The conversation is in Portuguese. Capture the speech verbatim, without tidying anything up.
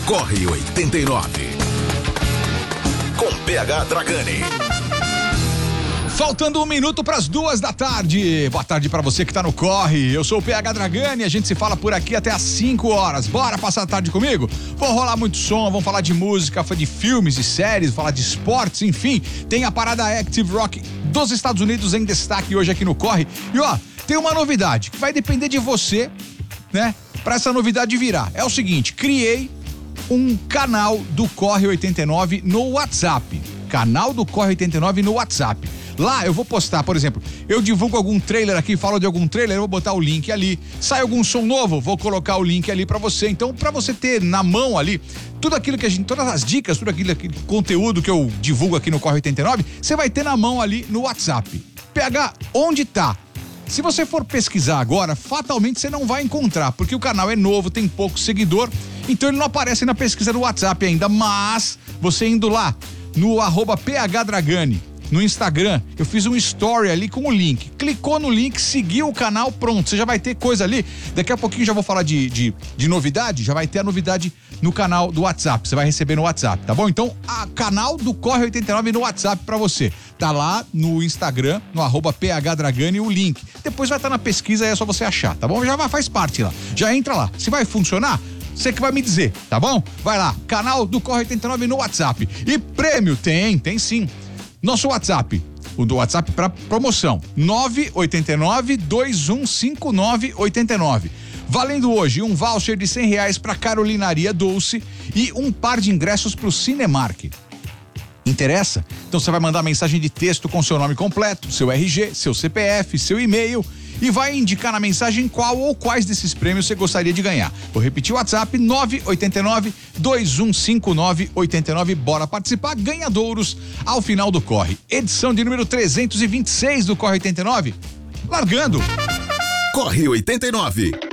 Corre oitenta e nove. Com P H Dragani. Faltando um minuto para as duas da tarde. Boa tarde para você que tá no Corre. Eu sou o P H Dragani e a gente se fala por aqui até às cinco horas. Bora passar a tarde comigo? Vou rolar muito som, vamos falar de música, de filmes e séries, falar de esportes, enfim. Tem a parada Active Rock dos Estados Unidos em destaque hoje aqui no Corre. E ó, tem uma novidade que vai depender de você, né? Para essa novidade virar. É o seguinte, criei um canal do Corre oitenta e nove no WhatsApp. Canal do Corre oitenta e nove no WhatsApp. Lá eu vou postar, por exemplo, eu divulgo algum trailer aqui, falo de algum trailer, eu vou botar o link ali. Sai algum som novo, vou colocar o link ali pra você. Então, pra você ter na mão ali tudo aquilo que a gente, todas as dicas, tudo aquilo, aquele conteúdo que eu divulgo aqui no Corre oitenta e nove, você vai ter na mão ali no WhatsApp. P H, onde tá? Se você for pesquisar agora, fatalmente você não vai encontrar, porque o canal é novo, tem pouco seguidor, então ele não aparece na pesquisa do WhatsApp ainda, mas você indo lá no arroba P H Dragani, no Instagram, eu fiz um story ali com o link. Clicou no link, seguiu o canal, pronto. Você já vai ter coisa ali. Daqui a pouquinho já vou falar de, de, de novidade. Já vai ter a novidade no canal do WhatsApp. Você vai receber no WhatsApp, tá bom? Então, a canal do Corre oitenta e nove no WhatsApp pra você. Tá lá no Instagram, no arroba P H Dragani, o link. Depois vai estar na pesquisa, aí é só você achar, tá bom? Já vai, faz parte lá. Já entra lá. Se vai funcionar, você que vai me dizer, tá bom? Vai lá, canal do Corre oitenta e nove no WhatsApp. E prêmio tem, tem sim. Nosso WhatsApp, o do WhatsApp para promoção, nove oito nove, dois um cinco nove oito nove. Valendo hoje um voucher de cem reais para Carolinaria Doce e um par de ingressos para o Cinemark. Interessa? Então você vai mandar mensagem de texto com seu nome completo, seu R G, seu C P F, seu e-mail e vai indicar na mensagem qual ou quais desses prêmios você gostaria de ganhar. Vou repetir o WhatsApp, nove oito nove, dois um cinco nove oito nove. Bora participar, ganhadouros ao final do Corre. Edição de número trezentos e vinte e seis do Corre oitenta e nove. Largando. Corre oitenta e nove.